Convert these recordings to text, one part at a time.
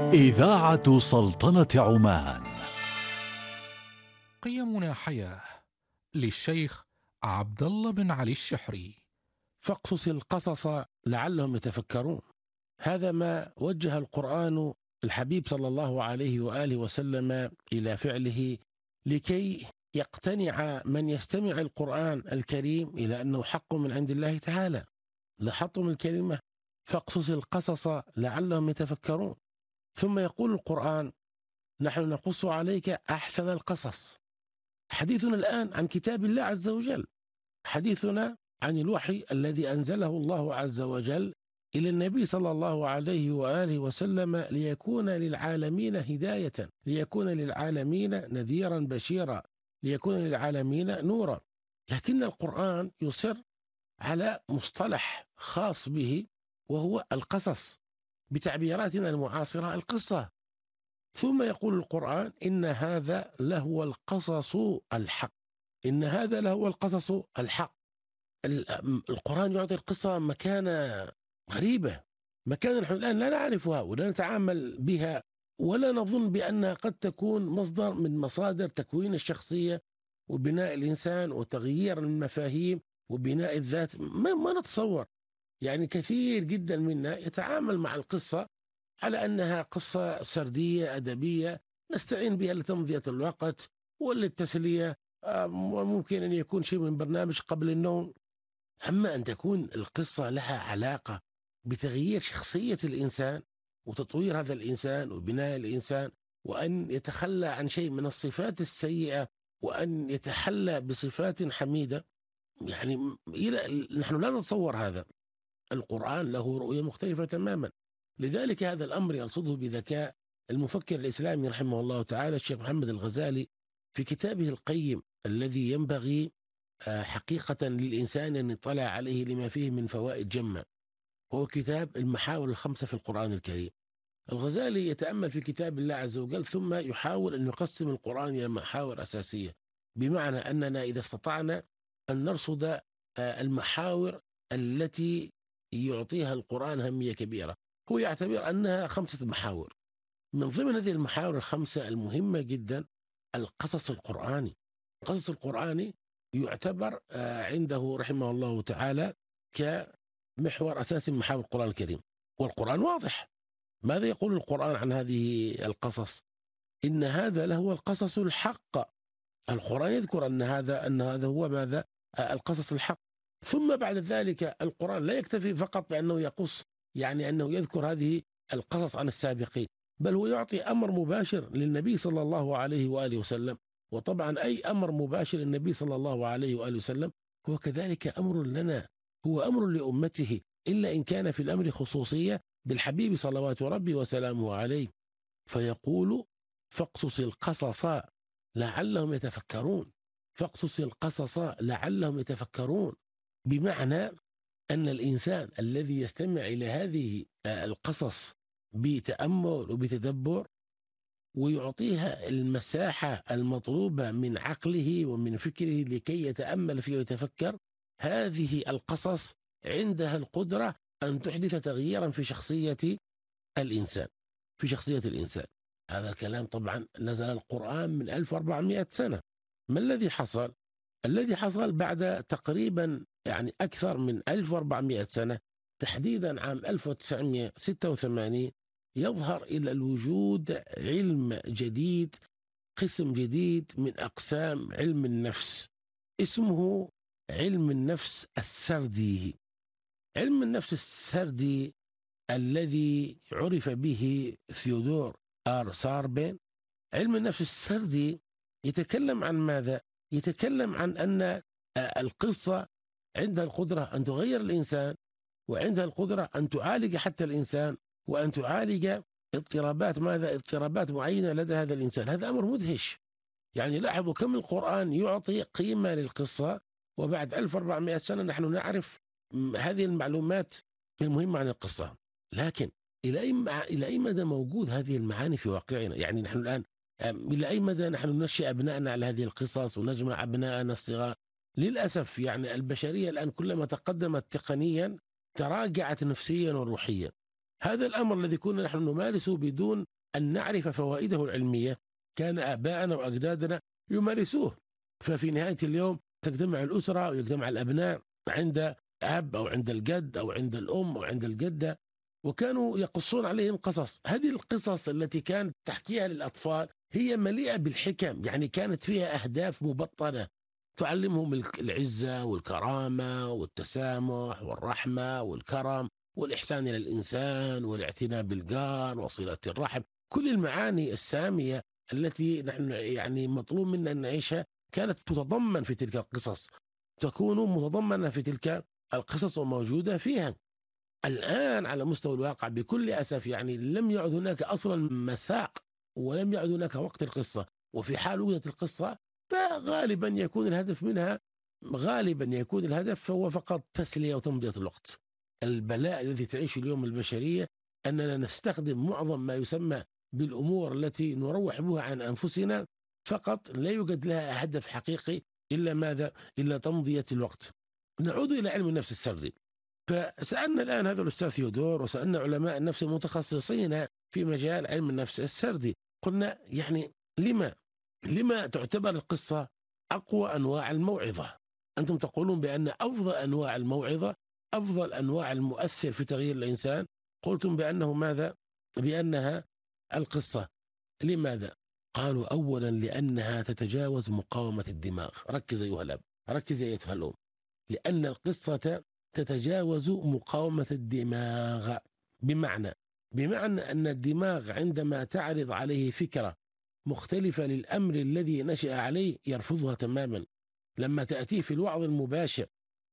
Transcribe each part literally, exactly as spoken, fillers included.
إذاعة سلطنة عمان. قيمنا حياة للشيخ عبد الله بن علي الشحري. فاقصص القصص لعلهم يتفكرون. هذا ما وجه القرآن الحبيب صلى الله عليه وآله وسلم إلى فعله لكي يقتنع من يستمع القرآن الكريم إلى أنه حق من عند الله تعالى. لاحظتم الكلمة فاقصص القصص لعلهم يتفكرون. ثم يقول القرآن نحن نقص عليك أحسن القصص. حديثنا الآن عن كتاب الله عز وجل، حديثنا عن الوحي الذي أنزله الله عز وجل إلى النبي صلى الله عليه وآله وسلم ليكون للعالمين هداية، ليكون للعالمين نذيرا بشيرا، ليكون للعالمين نورا. لكن القرآن يصر على مصطلح خاص به وهو القصص، بتعبيراتنا المعاصرة القصة. ثم يقول القرآن إن هذا لهو القصص الحق، إن هذا لهو القصص الحق. القرآن يعطي القصة مكانة غريبة، مكانة نحن الآن لا نعرفها ولا نتعامل بها، ولا نظن بأنها قد تكون مصدر من مصادر تكوين الشخصية وبناء الإنسان وتغيير المفاهيم وبناء الذات. ما, ما نتصور. يعني كثير جدا منا يتعامل مع القصة على أنها قصة سردية أدبية نستعين بها لتمضية الوقت وللتسلية، وممكن أن يكون شيء من برنامج قبل النوم. أما أن تكون القصة لها علاقة بتغيير شخصية الإنسان وتطوير هذا الإنسان وبناء الإنسان، وأن يتخلى عن شيء من الصفات السيئة وأن يتحلى بصفات حميدة، يعني نحن لا نتصور هذا. القرآن له رؤية مختلفة تماما. لذلك هذا الأمر يرصده بذكاء المفكر الإسلامي رحمه الله تعالى الشيخ محمد الغزالي في كتابه القيم الذي ينبغي حقيقة للإنسان أن يطلع عليه لما فيه من فوائد جمة، هو كتاب المحاور الخمسة في القرآن الكريم. الغزالي يتأمل في كتاب الله عز وجل ثم يحاول أن يقسم القرآن إلى محاور أساسية، بمعنى أننا إذا استطعنا أن نرصد المحاور التي يعطيها القرآن أهمية كبيرة، هو يعتبر أنها خمسة محاور. من ضمن هذه المحاور الخمسة المهمة جدا القصص القرآني. القصص القرآني يعتبر عنده رحمه الله تعالى كمحور أساسي من محاور القرآن الكريم. والقرآن واضح. ماذا يقول القرآن عن هذه القصص؟ إن هذا لهو القصص الحق. القرآن يذكر أن هذا أن هذا هو ماذا؟ القصص الحق. ثم بعد ذلك القرآن لا يكتفي فقط بأنه يقص، يعني أنه يذكر هذه القصص عن السابقين، بل هو يعطي أمر مباشر للنبي صلى الله عليه وآله وسلم. وطبعا أي أمر مباشر للنبي صلى الله عليه وآله وسلم هو كذلك أمر لنا، هو أمر لأمته، إلا إن كان في الأمر خصوصية بالحبيب صلوات ربي وسلامه عليه. فيقول فاقصص القصص لعلهم يتفكرون. فاقصص القصص لعلهم يتفكرون، بمعنى أن الإنسان الذي يستمع إلى هذه القصص بتأمل وبتدبر ويعطيها المساحة المطلوبة من عقله ومن فكره لكي يتأمل فيه ويتفكر، هذه القصص عندها القدرة أن تحدث تغييرا في شخصية الإنسان في شخصية الإنسان. هذا الكلام طبعا نزل القرآن من ألف وأربعمائة سنة. ما الذي حصل؟ الذي حصل بعد تقريبا يعني أكثر من ألف وأربعمائة سنة، تحديدا عام ألف وتسعمائة وستة وثمانين، يظهر إلى الوجود علم جديد، قسم جديد من أقسام علم النفس، اسمه علم النفس السردي. علم النفس السردي الذي عرف به ثيودور آر ساربين. علم النفس السردي يتكلم عن ماذا؟ يتكلم عن أن القصة عندها القدرة أن تغير الإنسان، وعندها القدرة أن تعالج حتى الإنسان، وأن تعالج اضطرابات ماذا؟ اضطرابات معينة لدى هذا الإنسان. هذا أمر مدهش. يعني لاحظوا كم القرآن يعطي قيمة للقصة، وبعد ألف وأربعمائة سنة نحن نعرف هذه المعلومات المهمة عن القصة. لكن إلى أي إلى أي مدى موجود هذه المعاني في واقعنا؟ يعني نحن الآن إلى أي مدى نحن ننشئ أبنائنا على هذه القصص ونجمع أبنائنا الصغار؟ للأسف يعني البشرية الآن كلما تقدمت تقنيا تراجعت نفسيا وروحيا. هذا الأمر الذي كنا نحن نمارسه بدون أن نعرف فوائده العلمية كان آباءنا وأجدادنا يمارسوه. ففي نهاية اليوم تجتمع الأسرة ويجتمع الأبناء عند أب أو عند الجد أو عند الأم أو عند الجدة، وكانوا يقصون عليهم قصص. هذه القصص التي كانت تحكيها للأطفال هي مليئة بالحكم، يعني كانت فيها أهداف مبطنة تعلمهم العزة والكرامة والتسامح والرحمة والكرم والإحسان إلى الإنسان والاعتناء بالجار وصلة الرحم. كل المعاني السامية التي نحن يعني مطلوب منا أن نعيشها كانت تتضمن في تلك القصص، تكون متضمنة في تلك القصص وموجودة فيها. الآن على مستوى الواقع بكل أسف يعني لم يعد هناك أصلا مساق، ولم يعد هناك وقت القصة، وفي حال وجدت القصة فغالبا يكون الهدف منها غالبا يكون الهدف هو فقط تسلية وتمضية الوقت. البلاء الذي تعيش اليوم البشرية أننا نستخدم معظم ما يسمى بالأمور التي نروح بها عن أنفسنا فقط، لا يوجد لها هدف حقيقي إلا ماذا؟ إلا تمضية الوقت. نعود إلى علم النفس السردي. فسألنا الآن هذا الأستاذ ثيودور وسألنا علماء النفس المتخصصين في مجال علم النفس السردي، قلنا يعني لما لما تعتبر القصة أقوى أنواع الموعظة؟ أنتم تقولون بأن أفضل أنواع الموعظة أفضل أنواع المؤثر في تغيير الإنسان، قلتم بأنه ماذا؟ بأنها القصة. لماذا؟ قالوا أولا لأنها تتجاوز مقاومة الدماغ. ركز أيها الأب، ركز أيتها الأم، لأن القصة تتجاوز مقاومة الدماغ. بمعنى بمعنى أن الدماغ عندما تعرض عليه فكرة مختلفة للأمر الذي نشأ عليه يرفضها تماما. لما تأتيه في الوعظ المباشر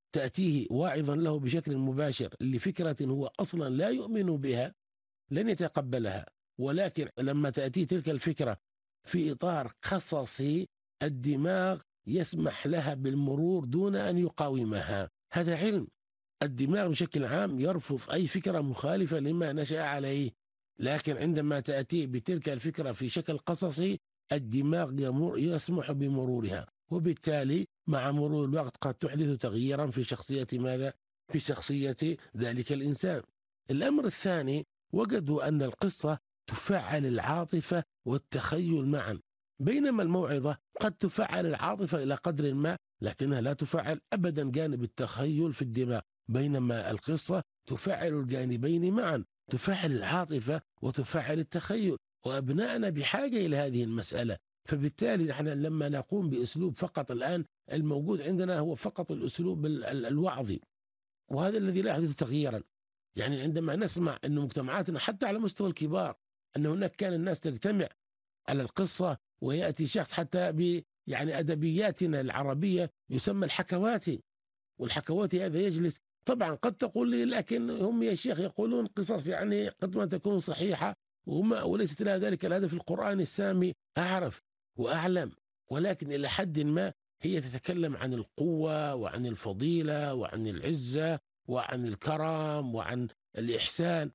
تأتيه واعظا له بشكل مباشر لفكرة هو أصلا لا يؤمن بها لن يتقبلها، ولكن لما تأتي تلك الفكرة في إطار قصصي الدماغ يسمح لها بالمرور دون أن يقاومها. هذا علم. الدماغ بشكل عام يرفض أي فكرة مخالفة لما نشأ عليه، لكن عندما تأتي بتلك الفكرة في شكل قصصي الدماغ يسمح بمرورها، وبالتالي مع مرور الوقت قد تحدث تغييرا في شخصية ماذا؟ في شخصية ذلك الإنسان. الأمر الثاني وجدوا أن القصة تفعل العاطفة والتخيل معا، بينما الموعظة قد تفعل العاطفة إلى قدر ما لكنها لا تفعل أبدا جانب التخيل في الدماغ، بينما القصة تفعل الجانبين معا، تفعل العاطفة وتفعل التخيل، وأبنائنا بحاجة إلى هذه المسألة. فبالتالي نحن لما نقوم بأسلوب فقط الآن الموجود عندنا هو فقط الأسلوب الوعظي، وهذا الذي لا يحدث تغييرا. يعني عندما نسمع أن مجتمعاتنا حتى على مستوى الكبار أن هناك كان الناس تجتمع على القصة ويأتي شخص حتى ب يعني أدبياتنا العربية يسمى الحكواتي، والحكواتي هذا يجلس طبعا قد تقول لي لكن هم يا شيخ يقولون قصص يعني قد ما تكون صحيحة وما وليست لها ذلك الهدف القرآن السامي. أعرف وأعلم، ولكن إلى حد ما هي تتكلم عن القوة وعن الفضيلة وعن العزة وعن الكرم وعن الإحسان،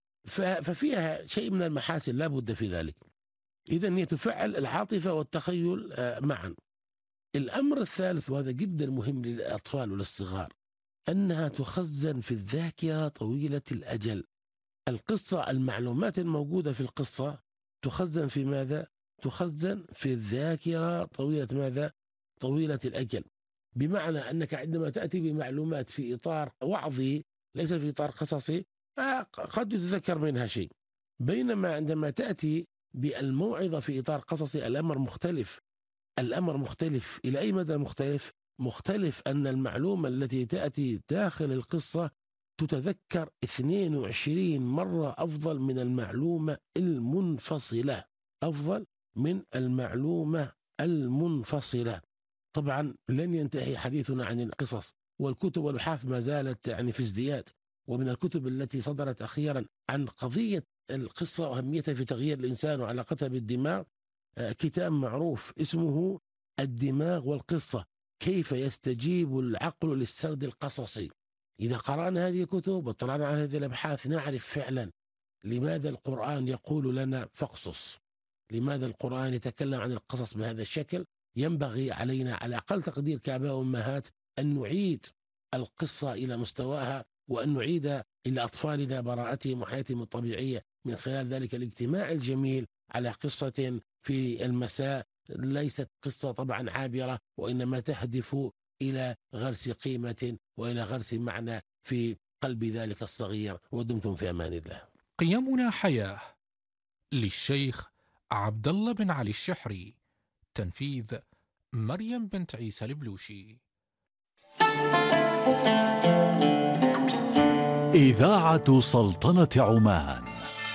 ففيها شيء من المحاسن لا بد في ذلك. إذن هي تفعل العاطفة والتخيل معا. الأمر الثالث وهذا جدا مهم للأطفال وللصغار أنها تخزن في الذاكرة طويلة الأجل. القصة المعلومات الموجودة في القصة تخزن في ماذا؟ تخزن في الذاكرة طويلة ماذا؟ طويلة الأجل. بمعنى أنك عندما تأتي بمعلومات في إطار وعظي ليس في إطار قصصي قد تتذكر منها شيء، بينما عندما تأتي بالموعظة في إطار قصصي الأمر مختلف. الأمر مختلف. إلى أي مدى مختلف؟ مختلف أن المعلومة التي تأتي داخل القصة تتذكر اثنين وعشرين مرة أفضل من المعلومة المنفصلة، أفضل من المعلومة المنفصلة. طبعا لن ينتهي حديثنا عن القصص، والكتب والحاف ما زالت يعني في ازدياد. ومن الكتب التي صدرت أخيرا عن قضية القصة وأهميتها في تغيير الإنسان وعلاقتها بالدماغ كتاب معروف اسمه الدماغ والقصة، كيف يستجيب العقل للسرد القصصي. إذا قرأنا هذه الكتب وطلعنا عن هذه الأبحاث نعرف فعلا لماذا القرآن يقول لنا فاقصص، لماذا القرآن يتكلم عن القصص بهذا الشكل. ينبغي علينا على أقل تقدير كآباء وأمهات أن نعيد القصة إلى مستواها، وأن نعيد إلى أطفالنا براءتهم وحياتهم الطبيعية من خلال ذلك الاجتماع الجميل على قصة في المساء ليست قصة طبعا عابرة، وإنما تهدف إلى غرس قيمة وإلى غرس معنى في قلب ذلك الصغير. ودمتم في أمان الله. قيمنا حياة، للشيخ عبد الله بن علي الشحري، تنفيذ مريم بنت عيسى البلوشي. إذاعة سلطنة عمان.